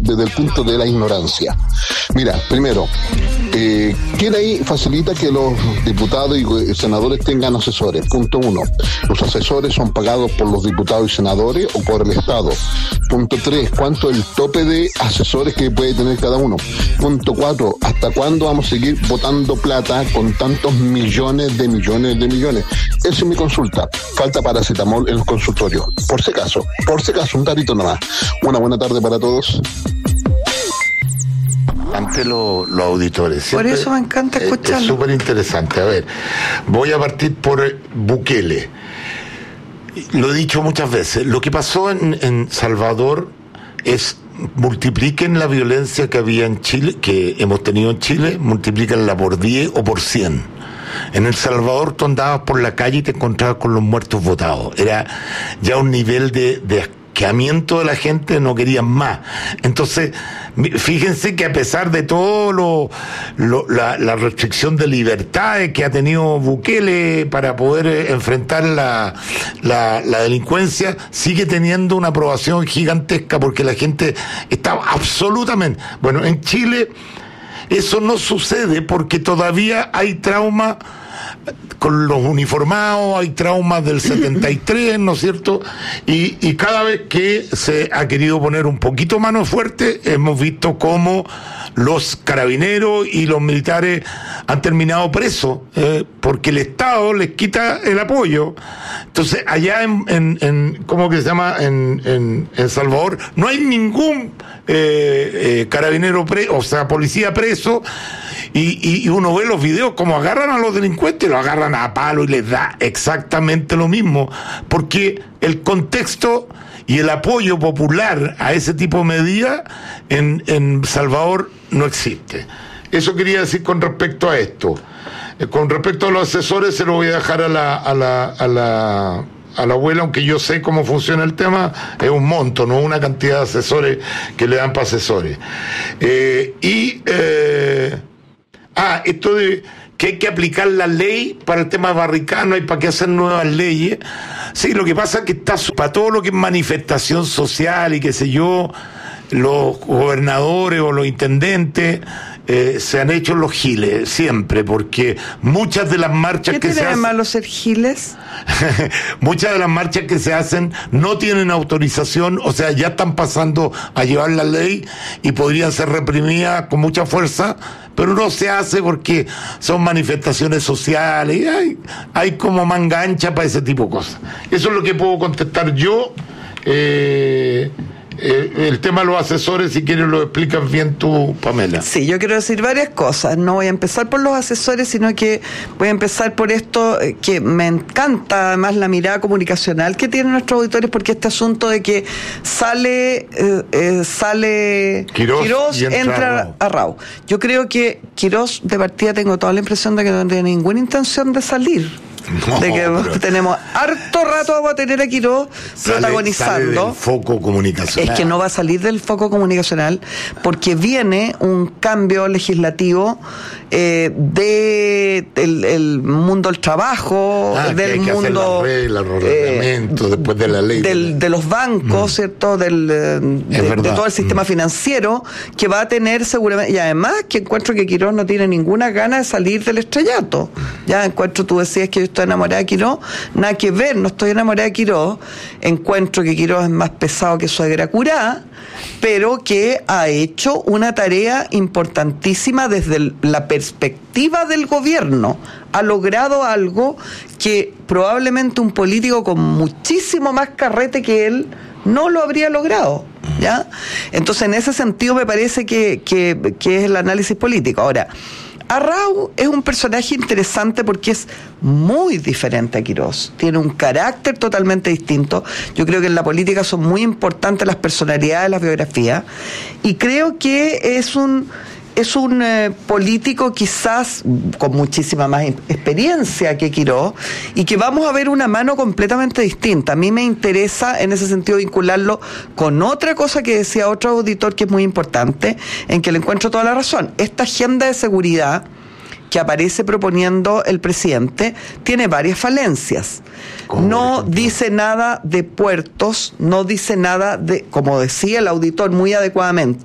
desde el punto de la ignorancia. Mira, primero, ¿qué ley facilita que los diputados y senadores tengan asesores? Punto 1. Los asesores son pagados por los diputados y senadores o por el Estado. Punto 3. ¿Cuánto es el tope de asesores que puede tener cada uno? Punto 4. ¿Hasta cuándo vamos a seguir botando plata con tantos millones de millones de millones? Esa es mi consulta. Falta paracetamol en los consultorios. Por si acaso, un datito nomás. Una buena tarde para todos. Ante los auditores. Por eso me encanta escucharlo. Es súper interesante. A ver, voy a partir por Bukele. Lo he dicho muchas veces. Lo que pasó en Salvador es: multipliquen la violencia que había en Chile, que hemos tenido en Chile, multiplícanla por 10 o por 100. En El Salvador tú andabas por la calle y te encontrabas con los muertos votados. Era ya un nivel de asqueamiento de la gente, no querían más. Entonces, fíjense que a pesar de todo la restricción de libertades que ha tenido Bukele para poder enfrentar la delincuencia, sigue teniendo una aprobación gigantesca porque la gente está absolutamente... Bueno, en Chile eso no sucede porque todavía hay trauma con los uniformados, hay traumas del 73, ¿no es cierto? Y cada vez que se ha querido poner un poquito mano fuerte, hemos visto cómo los carabineros y los militares han terminado presos, porque el Estado les quita el apoyo. Entonces, allá en ¿cómo que se llama? En Salvador, no hay ningún carabinero policía preso, y uno ve los videos como agarran a los delincuentes, los agarran a palo y les da exactamente lo mismo, porque el contexto y el apoyo popular a ese tipo de medidas en Salvador no existe. Eso quería decir con respecto a esto. Con respecto a los asesores, se lo voy a dejar a la abuela, aunque yo sé cómo funciona el tema, es un monto, no una cantidad de asesores que le dan para asesores. Esto de que hay que aplicar la ley para el tema de barricada, no hay para qué hacer nuevas leyes. Sí, lo que pasa es que está para todo lo que es manifestación social y qué sé yo, los gobernadores o los intendentes se han hecho los giles siempre, porque muchas de las marchas que se hacen... ¿Qué tiene de malo ser giles? Muchas de las marchas que se hacen no tienen autorización, o sea, ya están pasando a llevar la ley y podrían ser reprimidas con mucha fuerza, pero no se hace porque son manifestaciones sociales y hay como manga ancha para ese tipo de cosas. Eso es lo que puedo contestar yo. El tema de los asesores, si quieres lo explicas bien tú, Pamela. Sí, yo quiero decir varias cosas. No voy a empezar por los asesores, sino que voy a empezar por esto que me encanta, además, la mirada comunicacional que tienen nuestros auditores, porque este asunto de que sale Quirós y entra Arrau. Yo creo que Quirós, de partida, tengo toda la impresión de que no tiene ninguna intención de salir. No, de que tenemos harto rato vamos a tener a Quirós protagonizando. Sale del foco comunicacional. Es que no va a salir del foco comunicacional porque viene un cambio legislativo del mundo del trabajo, del mundo los reglamentos después de la ley de los bancos, ¿cierto? De todo el sistema financiero, que va a tener seguramente, y además que encuentro que Quirós no tiene ninguna gana de salir del estrellato. Ya encuentro, tú decías que yo estoy enamorada de Quirós, nada que ver, no estoy enamorada de Quirós. Encuentro que Quirós es más pesado que suegra curá, pero que ha hecho una tarea importantísima desde la perspectiva del gobierno. Ha logrado algo que probablemente un político con muchísimo más carrete que él no lo habría logrado, ¿ya? Entonces, en ese sentido me parece que es el análisis político. Ahora, Arrau es un personaje interesante porque es muy diferente a Quirós. Tiene un carácter totalmente distinto. Yo creo que en la política son muy importantes las personalidades, las biografías. Y creo que es un político quizás con muchísima más experiencia que Quirós, y que vamos a ver una mano completamente distinta. A mí me interesa en ese sentido vincularlo con otra cosa que decía otro auditor que es muy importante, en que le encuentro toda la razón. Esta agenda de seguridad que aparece proponiendo el presidente tiene varias falencias. No dice nada de puertos, no dice nada de, como decía el auditor muy adecuadamente,